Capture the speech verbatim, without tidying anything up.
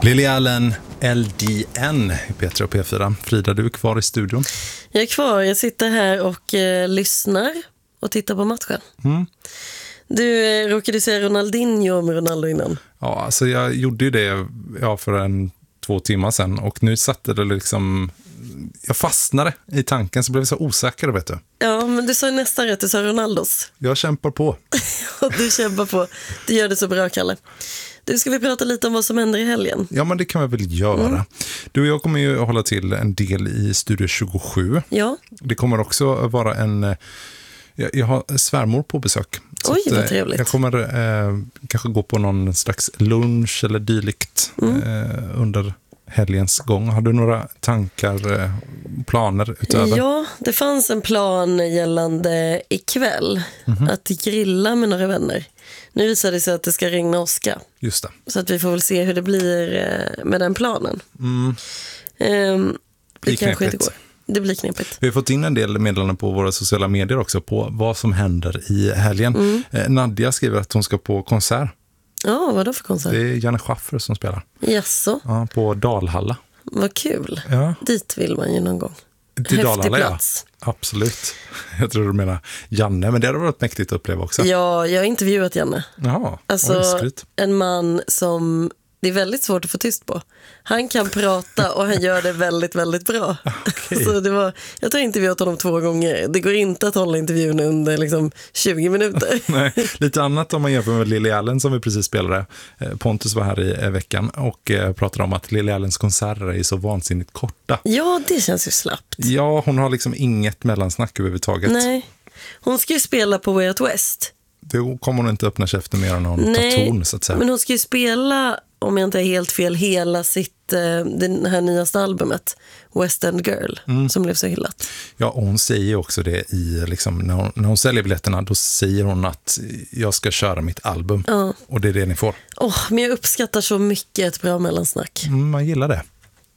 Lily Allen, L D N i P tre och P fyra. Frida, du är kvar i studion. Jag är kvar, jag sitter här och eh, lyssnar och tittar på matchen. Mm. Du eh, råkade se Ronaldinho med Ronaldo innan. Ja, alltså jag gjorde ju det ja, för en två timmar sedan och nu satte det liksom... Jag fastnade i tanken så blev jag så osäker, vet du. Ja, men du sa nästan rätt, du sa Ronaldos. Jag kämpar på. Du kämpar på, du gör det så bra, Kalle. Du, ska vi prata lite om vad som händer i helgen? Ja, men det kan vi väl göra. Mm. Du och jag kommer ju hålla till en del i Studio tjugosju. Ja. Det kommer också vara en... Jag, jag har svärmor på besök. Oj, att, vad trevligt. Jag kommer eh, kanske gå på någon slags lunch eller dylikt mm. eh, under helgens gång. Har du några tankar, eh, planer utöver? Ja, det fanns en plan gällande ikväll. Mm-hmm. Att grilla med några vänner. Nu visar det sig att det ska regna åska. Just det. Så att vi får väl se hur det blir eh, med den planen. Mm. Um, det det kanske inte går. Det blir knepigt. Vi har fått in en del meddelanden på våra sociala medier också på vad som händer i helgen. Mm. Eh, Nadia skriver att hon ska på konsert. Ja, vad då för konsert? Det är Janne Schaffer som spelar. Jaså? Ja, på Dalhalla. Vad kul. Ja. Dit vill man ju någon gång. Till Häftig Dalhalla, plats. Ja. Absolut. Jag tror du menar Janne, men det har varit mäktigt att uppleva också. Ja, jag har intervjuat Janne. Jaha, alltså, oj, en man som det är väldigt svårt att få tyst på. Han kan prata och han gör det väldigt, väldigt bra. Okay. Så det var, jag tror intervjuat honom två gånger. Det går inte att hålla intervjun under liksom tjugo minuter. Nej, lite annat om man jämför med Lily Allen som vi precis spelade. Pontus var här i veckan och pratade om att Lily Allens konserter är så vansinnigt korta. Ja, det känns ju slappt. Ja, hon har liksom inget mellansnack överhuvudtaget. Nej, hon ska ju spela på Way Out West. Då kommer hon inte öppna käften mer än hon tar ton, så att säga. Men hon ska ju spela, om jag inte är helt fel, hela sitt, det här nyaste albumet, West End Girl, mm. som blev så hyllat. Ja, och hon säger också det i, liksom, när, hon, när hon säljer biljetterna, då säger hon att jag ska köra mitt album. Ja. Och det är det ni får. Oh, men jag uppskattar så mycket ett bra mellansnack. Mm, man gillar det.